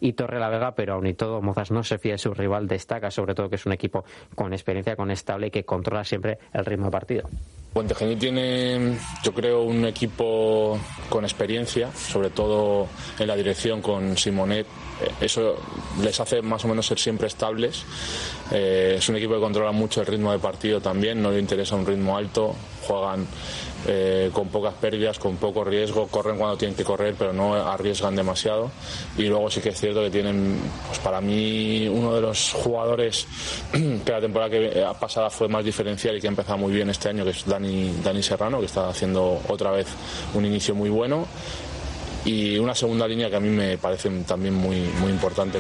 y Torrelavega, pero aún y todo Mozas no se fía de su rival, destaca sobre todo que es un equipo con experiencia, con estable y que controla siempre el ritmo de partido. Puentegeni tiene, yo creo, un equipo con experiencia, sobre todo en la dirección con Simonet. Eso les hace más o menos ser siempre estables. Es un equipo que controla mucho el ritmo de partido también, no le interesa un ritmo alto, juegan con pocas pérdidas, con poco riesgo, corren cuando tienen que correr, pero no arriesgan demasiado. Y luego sí que es cierto que tienen, pues para mí, uno de los jugadores que la temporada pasada fue más diferencial y que ha empezado muy bien este año, que es Dani Serrano, que está haciendo otra vez un inicio muy bueno. Y una segunda línea que a mí me parece también muy importante.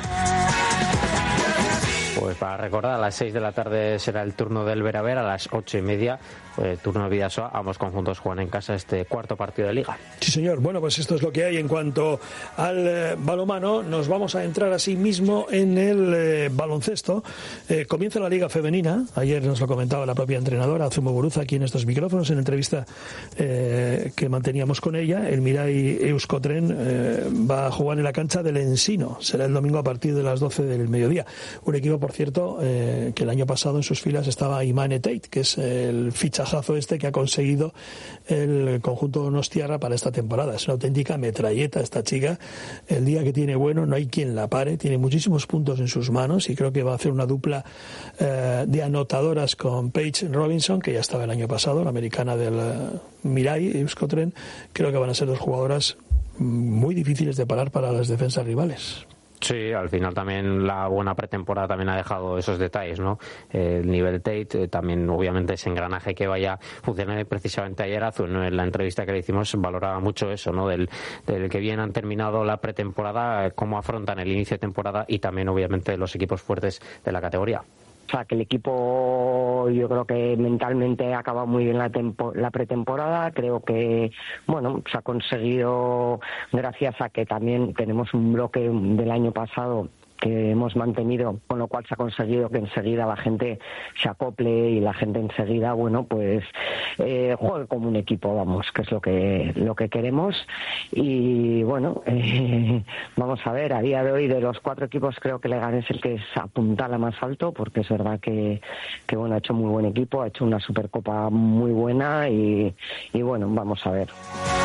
Pues para recordar, a las 6 de la tarde será el turno del Beraber, a las 8:30 turno de Bidasoa. Ambos conjuntos juegan en casa este cuarto partido de Liga. Sí, señor. Bueno, pues esto es lo que hay en cuanto al balonmano. Nos vamos a entrar así mismo en el baloncesto. Comienza la Liga Femenina. Ayer nos lo comentaba la propia entrenadora, Azumbo Buruza, aquí en estos micrófonos, en entrevista que manteníamos con ella. El Mirai Euskotren va a jugar en la cancha del Ensino. Será el domingo a partir de las 12 del mediodía. Un equipo, por cierto, que el año pasado en sus filas estaba Imane Tate, que es el fichajazo que ha conseguido el conjunto donostiarra para esta temporada. Es una auténtica metralleta esta chica. El día que tiene bueno no hay quien la pare. Tiene muchísimos puntos en sus manos y creo que va a hacer una dupla de anotadoras con Paige Robinson, que ya estaba el año pasado, la americana del Mirai Euskotren. Creo que van a ser dos jugadoras muy difíciles de parar para las defensas rivales. Sí, al final también la buena pretemporada también ha dejado esos detalles, ¿no? El nivel Tate, también obviamente ese engranaje que vaya a funcionar. Precisamente ayer Azul, ¿no?, en la entrevista que le hicimos, valoraba mucho eso, ¿no? Del que bien han terminado la pretemporada, cómo afrontan el inicio de temporada y también obviamente los equipos fuertes de la categoría. O sea, que el equipo, yo creo que mentalmente ha acabado muy bien la pretemporada. Creo que, bueno, se ha conseguido, gracias a que también tenemos un bloque del año pasado que hemos mantenido, con lo cual se ha conseguido que enseguida la gente se acople y la gente enseguida, bueno, pues juegue como un equipo, vamos, que es lo que queremos. Y bueno, vamos a ver, a día de hoy de los 4 equipos creo que Leganés es el que se apuntala más alto, porque es verdad que bueno, ha hecho muy buen equipo, ha hecho una Supercopa muy buena y bueno, vamos a ver.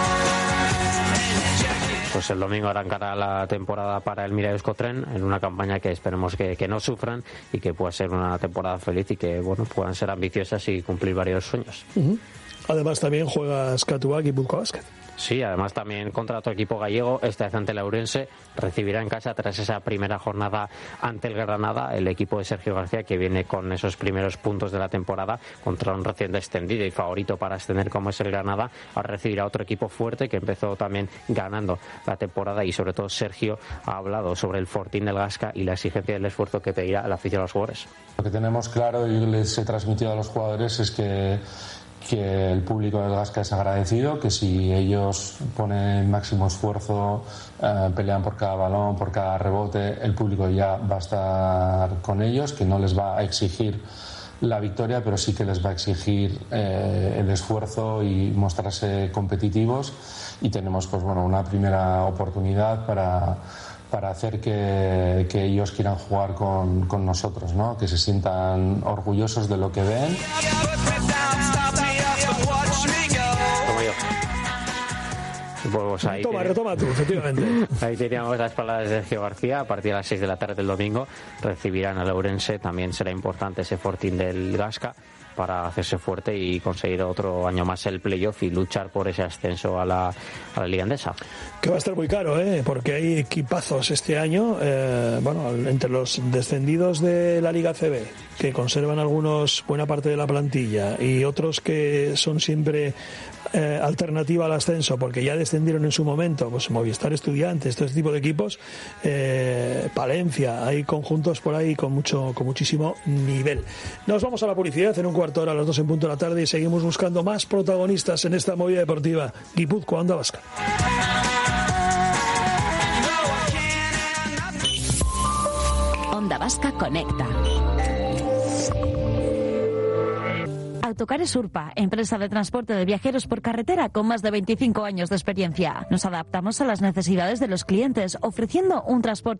Pues el domingo arrancará la temporada para el Mirai Euskotren en una campaña que esperemos que no sufran y que pueda ser una temporada feliz y que bueno, puedan ser ambiciosas y cumplir varios sueños. Uh-huh. Además también juega Skatuak y Bulko Basket. Sí, además también contra otro equipo gallego, esta vez ante el Ourense, recibirá en casa tras esa primera jornada ante el Granada el equipo de Sergio García, que viene con esos primeros puntos de la temporada contra un recién descendido y favorito para ascender como es el Granada. Ahora recibirá otro equipo fuerte que empezó también ganando la temporada y sobre todo Sergio ha hablado sobre el fortín del Gasca y la exigencia del esfuerzo que pedirá la afición a los jugadores. Lo que tenemos claro y les he transmitido a los jugadores es que el público del Gasca es agradecido, que si ellos ponen máximo esfuerzo, pelean por cada balón, por cada rebote, el público ya va a estar con ellos, que no les va a exigir la victoria, pero sí que les va a exigir el esfuerzo y mostrarse competitivos. Y tenemos pues bueno, una primera oportunidad para hacer que ellos quieran jugar con nosotros, ¿no? Que se sientan orgullosos de lo que ven. Pues ahí retoma tú, efectivamente. Ahí teníamos las palabras de Sergio García. A partir de las 6 de la tarde del domingo recibirán al Ourense. También será importante ese fortín del Gasca para hacerse fuerte y conseguir otro año más el playoff y luchar por ese ascenso a la Liga Endesa. Que va a estar muy caro, porque hay equipazos este año, bueno, entre los descendidos de la Liga CB, que conservan algunos buena parte de la plantilla, y otros que son siempre alternativa al ascenso porque ya descendieron en su momento, pues Movistar Estudiantes, todo este tipo de equipos, Palencia, hay conjuntos por ahí con muchísimo nivel. Nos vamos a la publicidad en un cuarto de hora, a las 2 en punto de la tarde, y seguimos buscando más protagonistas en esta movida deportiva. Guipúzcoa, Onda Vasca. Onda Vasca conecta. Autocares Urpa, empresa de transporte de viajeros por carretera con más de 25 años de experiencia. Nos adaptamos a las necesidades de los clientes, ofreciendo un transporte